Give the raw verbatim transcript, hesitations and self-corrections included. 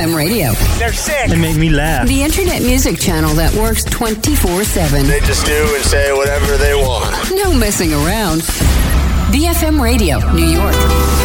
M Radio. They're sick. They make me laugh. The internet music channel that works twenty-four seven. They just do and say whatever they want. No messing around. V F M Radio, New York.